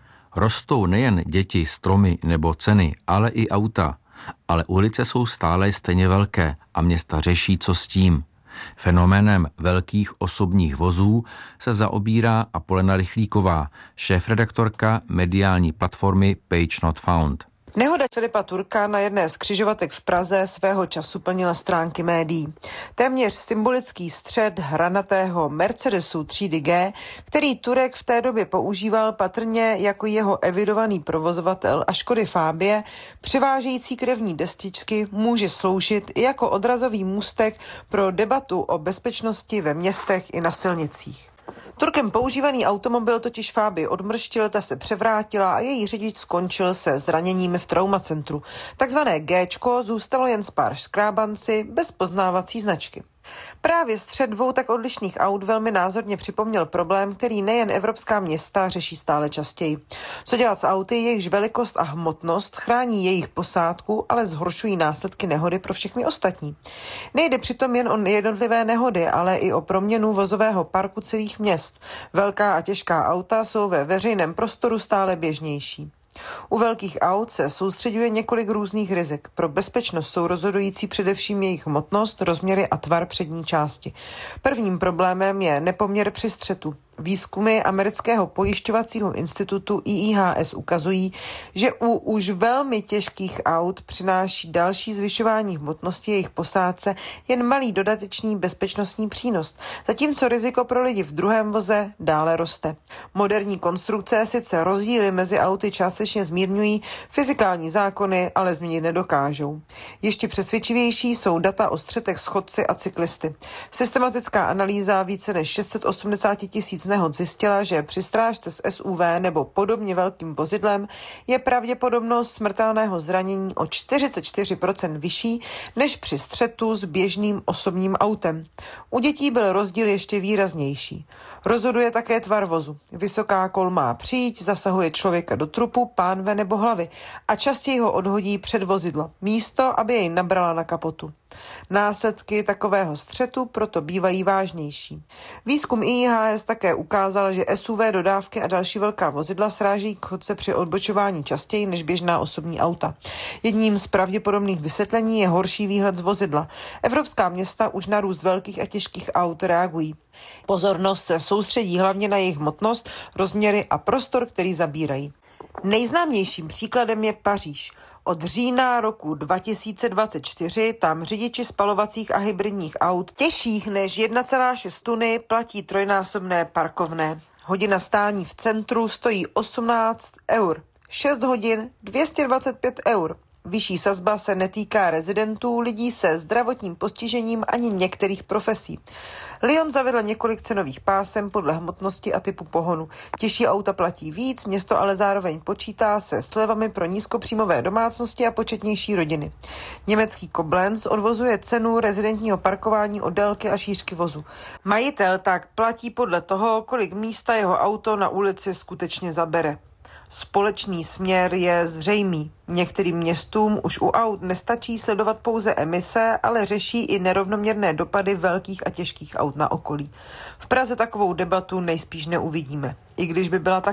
Rostou nejen děti, stromy nebo ceny, ale i auta. Ale ulice jsou stále stejně velké a města řeší, co s tím. Fenoménem velkých osobních vozů se zaobírá Apolena Rychlíková, šéfredaktorka mediální platformy Page Not Found. Nehoda Filipa Turka na jedné z křižovatek v Praze svého času plnila stránky médií. Téměř symbolický střed hranatého Mercedesu třídy G, který Turek v té době používal patrně jako jeho evidovaný provozovatel a Škody Fabie, přivážející krevní destičky, může sloužit i jako odrazový můstek pro debatu o bezpečnosti ve městech i na silnicích. Turkem používaný automobil totiž Fabii odmrštil, ta se převrátila a její řidič skončil se zraněními v traumacentru. Takzvané Géčko zůstalo jen s pár škrábanci bez poznávací značky. Právě střed dvou tak odlišných aut velmi názorně připomněl problém, který nejen evropská města řeší stále častěji. Co dělat s auty, jejichž velikost a hmotnost chrání jejich posádku, ale zhoršují následky nehody pro všechny ostatní. Nejde přitom jen o jednotlivé nehody, ale i o proměnu vozového parku celých měst. Velká a těžká auta jsou ve veřejném prostoru stále běžnější. U velkých aut se soustřeďuje několik různých rizik. Pro bezpečnost jsou rozhodující především jejich hmotnost, rozměry a tvar přední části. Prvním problémem je nepoměr při střetu. Výzkumy amerického pojišťovacího institutu I I H S ukazují, že u už velmi těžkých aut přináší další zvyšování hmotnosti jejich posádce jen malý dodatečný bezpečnostní přínos, zatímco riziko pro lidi v druhém voze dále roste. Moderní konstrukce sice rozdíly mezi auty částečně zmírňují, fyzikální zákony ale změnit nedokážou. Ještě přesvědčivější jsou data o střetech s chodci a cyklisty. Systematická analýza více než šest set osmdesát tisíc nehod zjistila, že při strážce s S U V nebo podobně velkým vozidlem je pravděpodobnost smrtelného zranění o čtyřicet čtyři procent vyšší než při střetu s běžným osobním autem. U dětí byl rozdíl ještě výraznější. Rozhoduje také tvar vozu. Vysoká kol má příď, zasahuje člověka do trupu, pánve nebo hlavy a častěji ho odhodí před vozidlo, místo aby jej nabrala na kapotu. Následky takového střetu proto bývají vážnější. Výzkum I I H S také také ukázal, že S U V, dodávky a další velká vozidla sráží k chodce při odbočování častěji než běžná osobní auta. Jedním z pravděpodobných vysvětlení je horší výhled z vozidla. Evropská města už na růst velkých a těžkých aut reagují. Pozornost se soustředí hlavně na jejich hmotnost, rozměry a prostor, který zabírají. Nejznámějším příkladem je Paříž. Od října roku dva tisíce dvacet čtyři tam řidiči spalovacích a hybridních aut těžších než jedna celá šest tuny platí trojnásobné parkovné. Hodina stání v centru stojí osmnáct eur. šest hodin dvě stě dvacet pět eur. Vyšší sazba se netýká rezidentů, lidí se zdravotním postižením ani některých profesí. Lyon zavedl několik cenových pásem podle hmotnosti a typu pohonu. Těžší auta platí víc, město ale zároveň počítá se slevami pro nízkopříjmové domácnosti a početnější rodiny. Německý Koblenz odvozuje cenu rezidentního parkování od délky a šířky vozu. Majitel tak platí podle toho, kolik místa jeho auto na ulici skutečně zabere. Společný směr je zřejmý. Některým městům už u aut nestačí sledovat pouze emise, ale řeší i nerovnoměrné dopady velkých a těžkých aut na okolí. V Praze takovou debatu nejspíš neuvidíme. I když by byla tak